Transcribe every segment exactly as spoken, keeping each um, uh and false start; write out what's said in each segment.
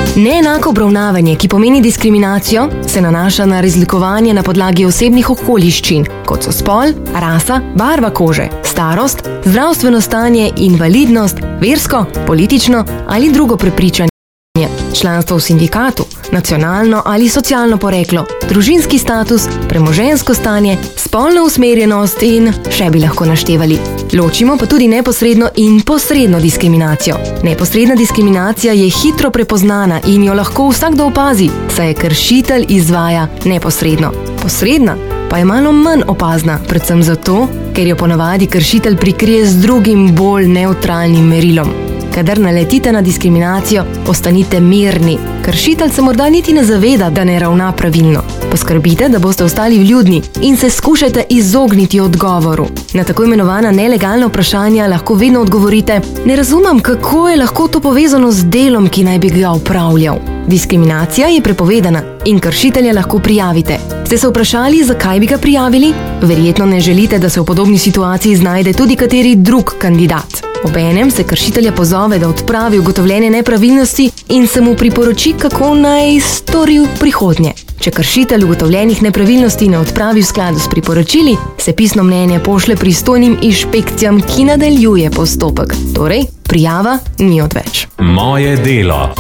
Neenako obravnavanje, ki pomeni diskriminacijo, se nanaša na razlikovanje na podlagi osebnih okoliščin, kot so spol, rasa, barva kože, starost, zdravstveno stanje, invalidnost, versko, politično ali drugo prepričanje, članstvo v sindikatu, nacionalno ali socialno poreklo, družinski status, premoženjsko stanje, spolna usmerjenost in še bi lahko naštevali. Ločimo pa tudi neposredno in posredno diskriminacijo. Neposredna diskriminacija je hitro prepoznana in jo lahko vsakdo opazi, saj je kršitelj izvaja neposredno. Posredna pa je malo manj opazna, predvsem zato, ker jo ponavadi kršitelj prikrije z drugim bolj nevtralnim merilom. Kadar naletite na diskriminacijo, ostanite mirni. Kršitelj se morda niti ne zaveda, da ne ravna pravilno. Poskrbite, da boste ostali vljudni in se skušajte izogniti odgovoru. Na tako imenovana nelegalna vprašanja lahko vedno odgovorite: ne razumem, kako je lahko to povezano z delom, ki naj bi ga opravljal. Diskriminacija je prepovedana in kršitelja lahko prijavite. Ste se vprašali, zakaj bi ga prijavili? Verjetno ne želite, da se v podobni situaciji znajde tudi kateri drug kandidat. Obenem se kršitelja pozove, da odpravi ugotovljene nepravilnosti in se mu priporoči, kako naj stori v prihodnje. Če kršitelj ugotovljenih nepravilnosti ne odpravi v skladu s priporočili, se pisno mnenje pošlje pristojnim inšpekcijam, ki nadaljuje postopek. Torej, prijava ni odveč. Moje delo.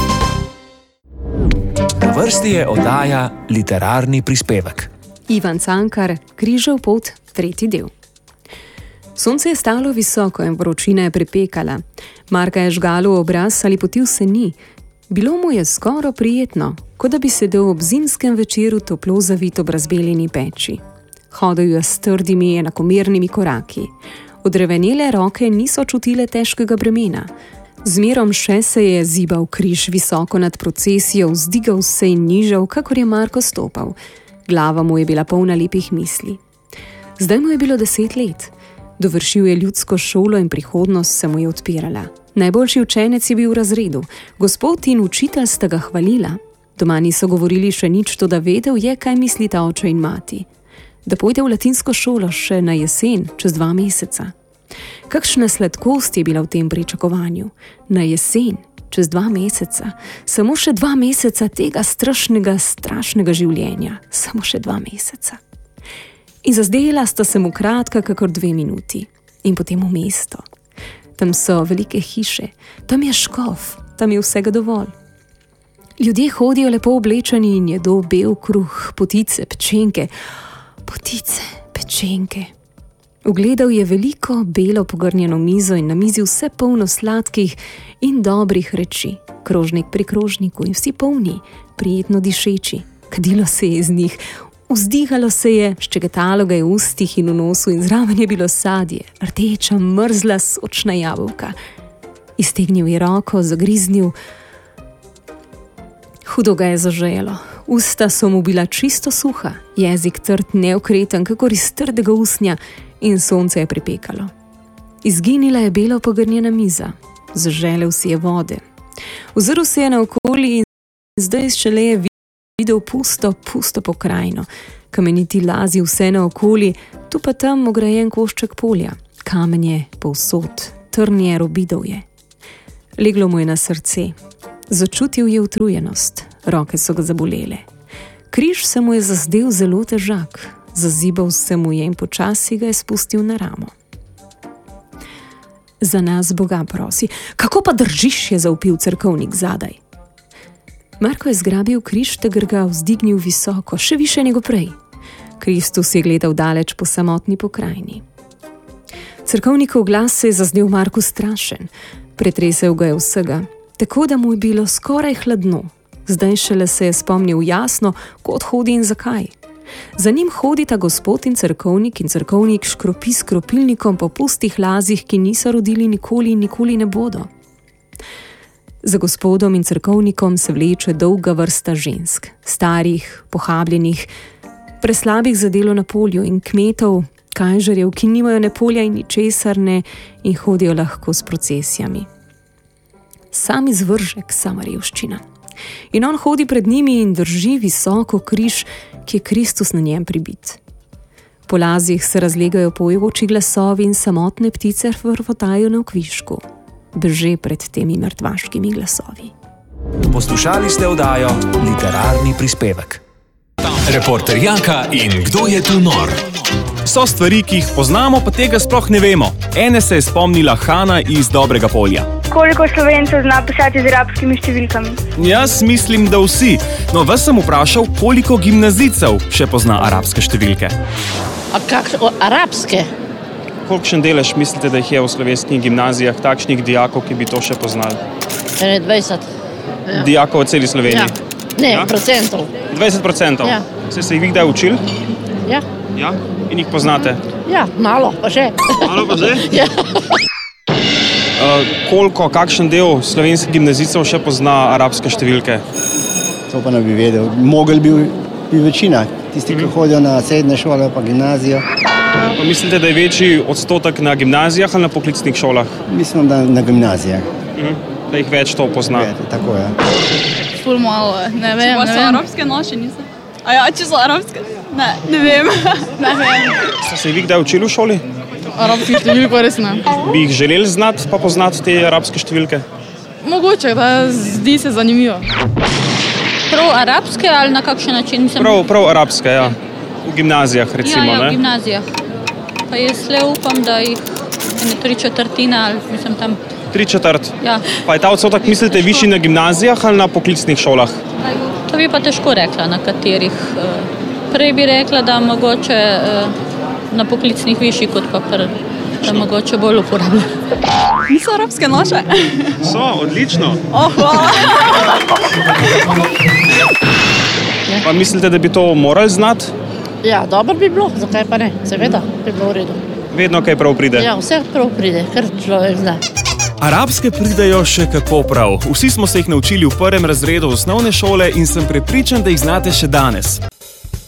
Na vrsti je oddaja Literarni prispevek. Ivan Cankar, Križev pot, tretji del. Sonce je stalo visoko in vročina je pripekala. Marka je žgalo v obraz ali potil se ni. Bilo mu je skoro prijetno, kot da bi sedel ob zimskem večeru toplo zavit ob razbeljeni peči. Hodil je s trdimi, enakomernimi koraki. Odrevenele roke niso čutile težkega bremena. Zmerom še se je zibal križ visoko nad procesijo, vzdigal se in nižal, kakor je Marko stopal. Glava mu je bila polna lepih misli. Zdaj mu je bilo deset let. Dovršil je ljudsko šolo in prihodnost se mu je odpirala. Najboljši učenec je bil v razredu. Gospod in učitelj sta ga hvalila. Doma niso govorili še nič, toda vedel je, kaj mislita oče in mati. Da pojde v latinsko šolo še na jesen, čez dva meseca. Kakšna sladkost je bila v tem pričakovanju. Na jesen, čez dva meseca. Samo še dva meseca tega strašnega, strašnega življenja. Samo še dva meseca. In zazdela sta se mu kratka, kakor dve minuti. In potem v mesto. Tam so velike hiše, tam je škof, tam je vsega dovolj. Ljudje hodijo lepo oblečeni in jedo bel kruh, potice, pečenke. Potice, pečenke. Ugledal je veliko belo pogrnjeno mizo in na mizi vse polno sladkih in dobrih reči. Krožnik pri krožniku in vsi polni, prijetno dišeči. Kadilo se je iz njih. Vzdihalo se je, ščegetalo ga je v ustih in v nosu in zraven je bilo sadje, rdeča, mrzla, sočna jabolka. Iztegnil je roko, zagriznil. Hudo ga je zaželo. Usta so mu bila čisto suha, jezik trd, neokreten, kakor iz trdega usnja, in sonce je pripekalo. Izginila je belo pogrnjena miza. Zaželel si je vode. Ozrl se je naokoli in zdaj šele je videl pusto, pusto pokrajino. Kameniti lazi vse naokoli, tu pa tam ograjen košček polja. Kamenje povsod, trnje robidovje. Leglo mu je na srce. Začutil je utrujenost. Roke so ga zabolele. Križ se mu je zazdel zelo težak. Zazibal se mu je in počasi ga je spustil na ramo. Za nas Boga prosi. Kako pa držiš, je zavpil cerkovnik zadaj. Marko je zgrabil križ, ter ga vzdignil visoko, še više nego prej. Kristus je gledal daleč po samotni pokrajini. Cerkovnikov glas se je zazdel Marku strašen. Pretresel ga je vsega, tako da mu je bilo skoraj hladno. Zdaj šele se je spomnil jasno, kod hodi in zakaj. Za njim hodita gospod in cerkovnik in cerkovnik škropi s kropilnikom po pustih lazih, ki niso rodili nikoli in nikoli ne bodo. Za gospodom in cerkovnikom se vleče dolga vrsta žensk, starih, pohabljenih, preslabih za delo na polju in kmetov, kajžarjev, ki nimajo ne polja in ničesar ne in hodijo lahko s procesijami. Sam izvržek, sama revščina. In on hodi pred njimi in drži visoko križ, ki je Kristus na njem pribit. Po lazih se razlegajo pojoči glasovi in samotne ptice vrvotajo na okvišku. Beže pred temi mrtvaškimi glasovi. Poslušali ste oddajo Literarni prispevek. Reporter Janka in Kdo je tu nor? So stvari, ki jih poznamo, pa tega sploh ne vemo. Ene se je spomnila Hana iz Dobrega polja. Koliko Slovencev zna pisati z arabskimi številkami? Jaz mislim, da vsi. No, vas sem vprašal, koliko gimnazijcev še pozna arabske številke. A kakšne arabske? Kolikšen delež mislite, da jih je v slovenskih gimnazijah takšnih dijakov, ki bi to še poznali? dvajset. Ja. Dijakov v celi Sloveniji? Ja. Ne, Ja? procentov. dvajset procentov? Ja. Ste se jih vi kdaj učili? Ja. Ja. In jih poznate? Ja, malo, pa že. Malo pa že? Ja. Uh, koliko, kakšen del slovenskih gimnazijcev še pozna arabske številke? To pa ne bi vedel. Mogel bi, bi večina. Tisti, ki hodijo na srednje šole pa gimnazijo. Pa mislite, da je večji odstotek na gimnazijah ali na poklicnih šolah? Mislim, da na gimnazijah. Mhm. Da jih več to pozna. Je, tako je. Ful malo, ne vem, ne vem. Arabske noše niso. A ja, če so arabske? Ne, ne vem. Ne vem. Ste se vi kdaj učili v šoli? Arabskih številk pa res ne. Bi jih želeli znati pa poznati te arabske številke? Mogoče, da zdi se zanimivo. Prav arabske ali na kakšen način? Mislim, Prav, prav arabske, ja. V gimnazijah recimo, ja, ja, ne? v gimnazijah. Pa jaz le upam, da jih ene tri četrtina ali mislim tam. Tri četrt. Ja. Pa je ta odstotek, mislite, višji na gimnazijah ali na poklicnih šolah? To bi pa težko rekla, na katerih. Prej bi rekla, da mogoče na poklicnih višji, kot pa kar, da mogoče bolj uporablja. Niso arabske noše? So, odlično. Oh, hvala. Pa mislite, da bi to morali znati? Ja, dobro bi bilo, zakaj pa ne? Seveda, bi bilo v redu. Vedno kaj prav pride. Ja, vse prav pride, kar človek zna. Arabske pridejo še kako prav. Vsi smo se jih naučili v prvem razredu osnovne šole in sem prepričan, da jih znate še danes.